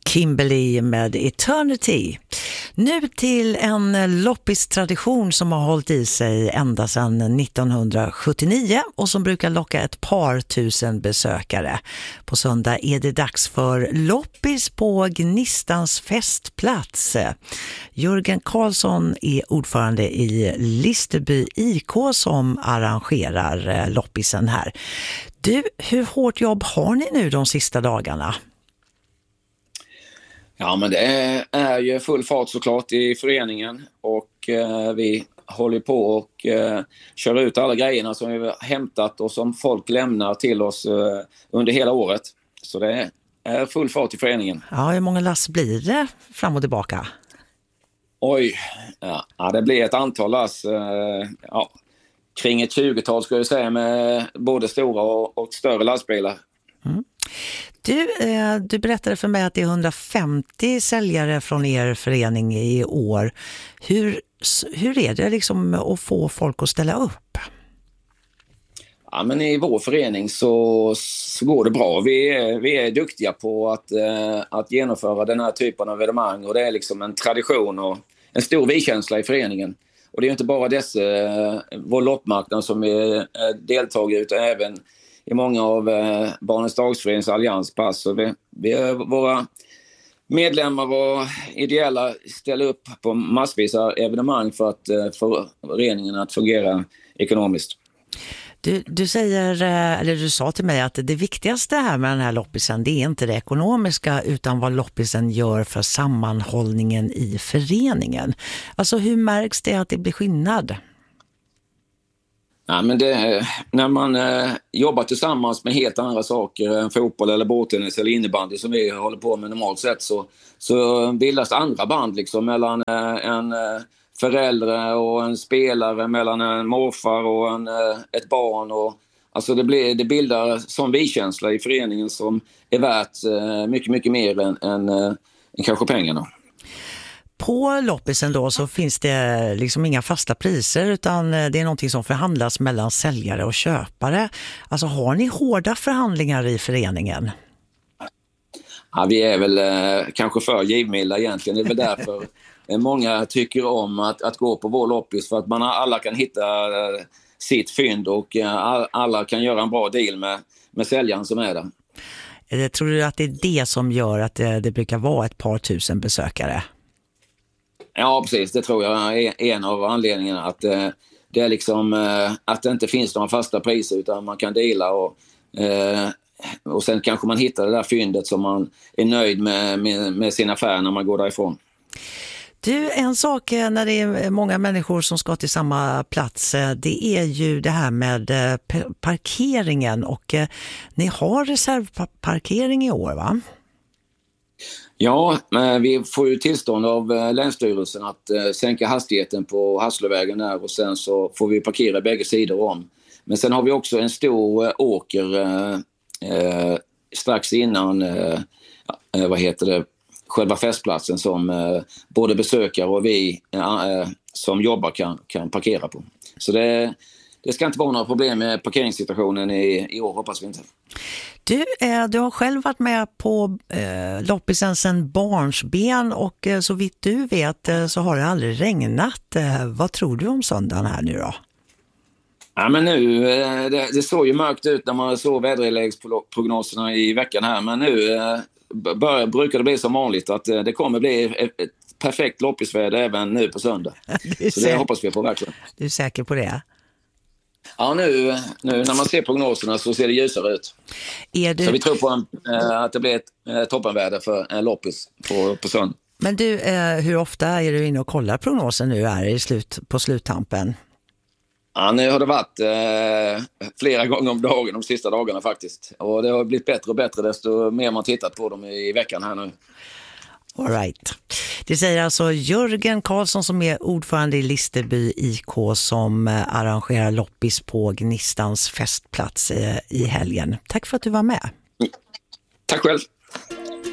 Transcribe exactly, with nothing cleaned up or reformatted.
Kimberly med Eternity. Nu till en loppistradition som har hållit i sig ända sedan nittonhundrasjuttionio och som brukar locka ett par tusen besökare. På söndag är det dags för loppis på Gnistans festplats. Jörgen Karlsson är ordförande i Listerby I K som arrangerar loppisen här. Du, hur hårt jobb har ni nu de sista dagarna? Ja, men det är, är ju full fart såklart i föreningen och eh, vi håller på och eh, kör ut alla grejerna som vi har hämtat och som folk lämnar till oss eh, under hela året. Så det är, är full fart i föreningen. Ja, hur många lass blir det fram och tillbaka? Oj, ja, ja det blir ett antal lass. Eh, ja, kring ett tjugotal ska jag säga med både stora och, och större lastbilar. Mm. Du, eh, du berättade för mig att det är hundrafemtio säljare från er förening i år. Hur, hur är det liksom att få folk att ställa upp? Ja, men i vår förening så, så går det bra. Vi är, vi är duktiga på att, eh, att genomföra den här typen av evenemang och det är liksom en tradition och en stor vi-känsla i föreningen. Och det är inte bara dessa, eh, vår loppmarknad som är eh, deltagare utan även i många av eh, Barnens Dagsförenings allianspass. Så vi, vi är våra medlemmar och ideella ställer upp på massvis av evenemang för att eh, få föreningen att fungera ekonomiskt. Du, du säger, eller du sa till mig att det viktigaste här med den här loppisen, det är inte det ekonomiska utan vad loppisen gör för sammanhållningen i föreningen. Alltså hur märks det att det blir skillnad? Ja, men det, när man eh, jobbar tillsammans med helt andra saker än fotboll eller båttennis eller innebandy som vi håller på med normalt sett så, så bildas andra band liksom, mellan eh, en eh, förälder och en spelare, mellan en morfar och en, eh, ett barn. Och, alltså det, blir, det bildar sån vi-känsla i föreningen som är värt eh, mycket, mycket mer än, än, äh, än kanske pengarna. På loppisen då så finns det liksom inga fasta priser utan det är någonting som förhandlas mellan säljare och köpare. Alltså har ni hårda förhandlingar i föreningen? Ja, vi är väl eh, kanske för givmilda egentligen. Det är väl därför många tycker om att, att gå på vår loppis för att man alla kan hitta eh, sitt fynd och eh, alla kan göra en bra deal med, med säljaren som är där. Jag tror du att det är det som gör att det, det brukar vara ett par tusen besökare? Ja, precis. Det tror jag är en av anledningarna att eh, det är liksom eh, att det inte finns några fasta priser utan man kan dela och, eh, och sen kanske man hittar det där fyndet som man är nöjd med, med, med sin affär när man går därifrån. Du, en sak när det är många människor som ska till samma plats, det är ju det här med parkeringen och ni har reservparkering i år, va? Ja, men vi får ju tillstånd av Länsstyrelsen att eh, sänka hastigheten på Hasslövägen där och sen så får vi parkera bägge sidor om. Men sen har vi också en stor eh, åker eh, eh, strax innan eh, vad heter det, själva festplatsen som eh, både besökare och vi eh, som jobbar kan, kan parkera på. Så det, det ska inte vara några problem med parkeringssituationen i, i år, hoppas vi inte. Du, eh, du har själv varit med på eh, loppisen sedan barnsben och eh, så vitt du vet eh, så har det aldrig regnat. Eh, vad tror du om söndagen här nu då? Ja, men nu, eh, det, det såg ju mörkt ut när man såg väderleksprognoserna i veckan här, men nu eh, bör, brukar det bli som vanligt att eh, det kommer bli ett, ett perfekt loppisväder även nu på söndag. Så det hoppas vi på verkligen. Du är säker på det? Ja, nu, nu när man ser prognoserna så ser det ljusare ut. Är du... Så vi tror på en, äh, att det blir ett äh, toppenväder för en loppis på, på söndag. Men du, eh, hur ofta är du inne och kollar prognosen nu är i slut, på sluttampen? Ja, nu har det varit eh, flera gånger om dagen de sista dagarna faktiskt. Och det har blivit bättre och bättre desto mer man tittat på dem i veckan här nu. All right. Det säger alltså Jörgen Karlsson som är ordförande i Listerby I K som arrangerar loppis på Gnistans festplats i helgen. Tack för att du var med. Tack själv.